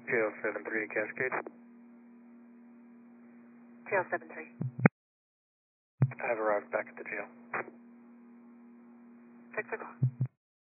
Jail 73 Cascade. Jail 73. I've arrived back at the jail. 6 o'clock.